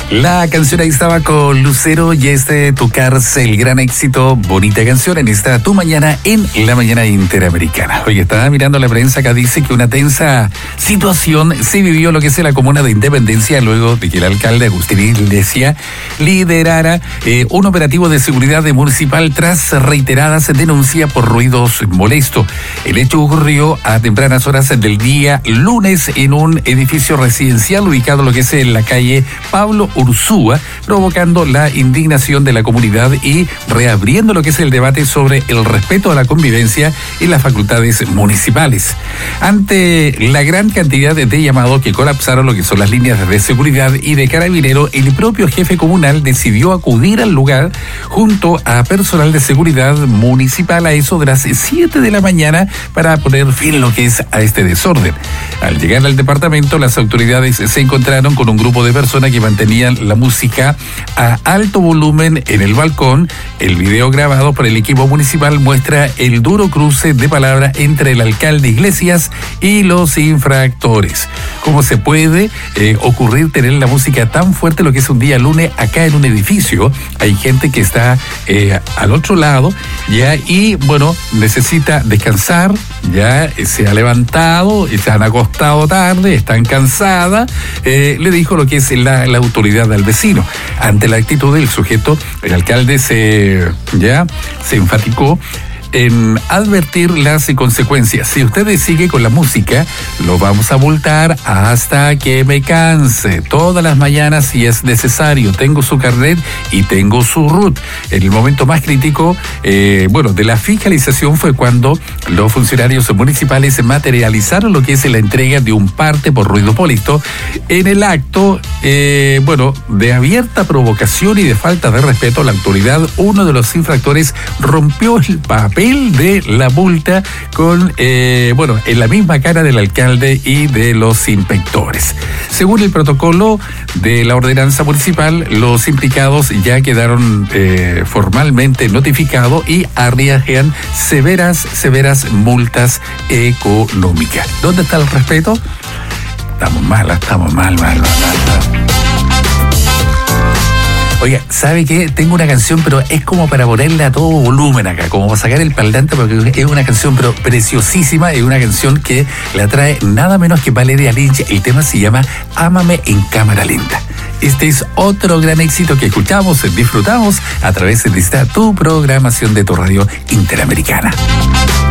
La canción ahí estaba con Lucero y Tocarse, el gran éxito, bonita canción en esta Tu Mañana en la Mañana Interamericana. Oye, estaba mirando la prensa, acá dice que una tensa situación se vivió lo que es la comuna de Independencia luego de que el alcalde Agustín Iglesia liderara un operativo de seguridad municipal tras reiteradas denuncias por ruidos molestos. El hecho ocurrió a tempranas horas del día lunes en un edificio residencial ubicado lo que es en la calle Pablo Urzúa, provocando la indignación de la comunidad y reabriendo lo que es el debate sobre el respeto a la convivencia y las facultades municipales. Ante la gran cantidad de llamados que colapsaron lo que son las líneas de seguridad y de carabinero, el propio jefe comunal decidió acudir al lugar junto a personal de seguridad municipal a eso de las 7 de la mañana para poner fin a lo que es a este desorden. Al llegar al departamento, las autoridades se encontraron con un grupo de personas que mantenían la música a alto volumen en el balcón. El video grabado por el equipo municipal muestra el duro cruce de palabras entre el alcalde Iglesias y los infractores. ¿Cómo se puede ocurrir tener la música tan fuerte lo que es un día lunes acá en un edificio? Hay gente que está al otro lado ya y bueno, necesita descansar, ya se ha levantado, se han acostado tarde, están cansadas, le dijo lo que es la autoridad al vecino. Ante la actitud del sujeto, el alcalde se enfaticó en advertir las consecuencias. Si usted sigue con la música, lo vamos a multar hasta que me canse. Todas las mañanas, si es necesario. Tengo su carnet y tengo su RUT. En el momento más crítico, de la fiscalización fue cuando los funcionarios municipales materializaron lo que es la entrega de un parte por ruido molesto. En el acto, de abierta provocación y de falta de respeto a la autoridad, uno de los infractores rompió el papel de la multa con, en la misma cara del alcalde y de los inspectores. Según el protocolo de la ordenanza municipal, los implicados ya quedaron formalmente notificados y arriesgan severas multas económicas. ¿Dónde está el respeto? Estamos mal. Oiga, ¿sabe qué? Tengo una canción, pero es como para ponerle a todo volumen acá, como para sacar el parlante, porque es una canción pero preciosísima, es una canción que la trae nada menos que Valeria Lynch. El tema se llama Ámame en cámara lenta. Este es otro gran éxito que escuchamos, disfrutamos a través de esta tu programación de tu radio interamericana.